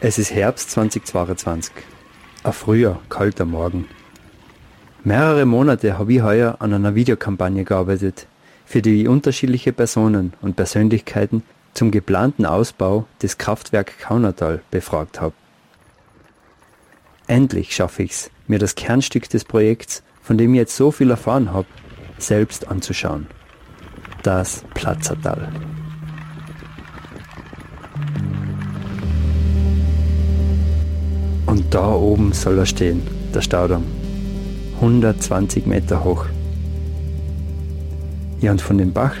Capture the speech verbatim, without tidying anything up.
Es ist Herbst zweitausendzweiundzwanzig. Ein früher, kalter Morgen. Mehrere Monate habe ich heuer an einer Videokampagne gearbeitet, für die unterschiedliche Personen und Persönlichkeiten zum geplanten Ausbau des Kraftwerk Kaunertal befragt habe. Endlich schaffe ich es, mir das Kernstück des Projekts, von dem ich jetzt so viel erfahren habe, selbst anzuschauen. Das Platzertal. Und da oben soll er stehen, der Staudamm. hundertzwanzig Meter hoch. Ja, und von dem Bach